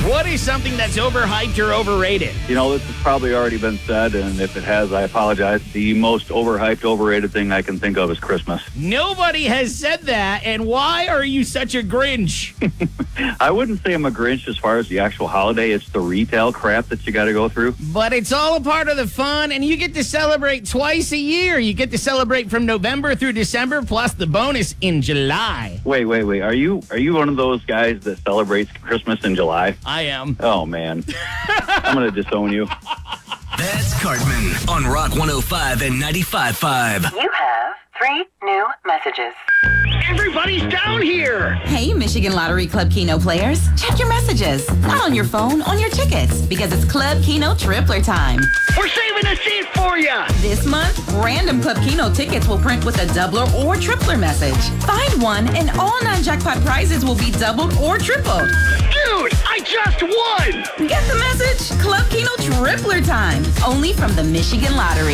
What is something that's overhyped or overrated? You know, this has probably already been said, and if it has, I apologize. The most overhyped, overrated thing I can think of is Christmas. Nobody has said that, and why are you such a Grinch? I wouldn't say I'm a Grinch as far as the actual holiday. It's the retail crap that you got to go through. But it's all a part of the fun, and you get to celebrate twice a year. You get to celebrate from November through December, plus the bonus in July. Wait. Are you one of those guys that celebrates Christmas in July? I am. Oh, man. I'm going to disown you. That's Cartman on Rock 105 and 95.5. You have 3 new messages. Everybody's down here. Hey, Michigan Lottery Club Keno players. Check your messages. Not on your phone, on your tickets. Because it's Club Keno Tripler time. We're saving a seat for you. This month, random Club Keno tickets will print with a doubler or tripler message. Find one and all non-jackpot prizes will be doubled or tripled. Dude, I just won. Get the message? Club Keno Tripler time. Only from the Michigan Lottery.